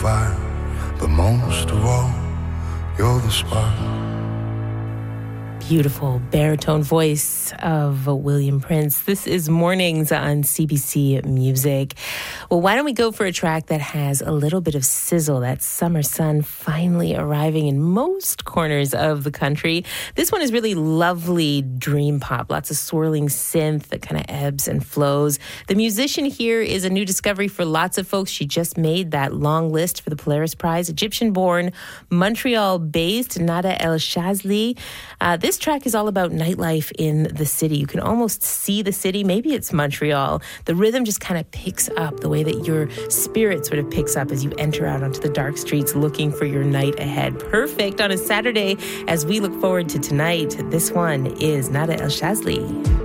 fire, but most of all, you're the spark. Beautiful baritone voice of William Prince. This is Mornings on CBC Music. Well, why don't we go for a track that has a little bit of sizzle, that summer sun finally arriving in most corners of the country. This one is really lovely dream pop, lots of swirling synth that kind of ebbs and flows. The musician here is a new discovery for lots of folks. She just made that long list for the Polaris Prize. Egyptian-born, Montreal-based Nada El Shazly. This track is all about nightlife in the city. You can almost see the city. Maybe it's Montreal. The rhythm just kind of picks up the way that your spirit sort of picks up as you enter out onto the dark streets looking for your night ahead. Perfect on a Saturday as we look forward to tonight. This one is Nada El Shazly.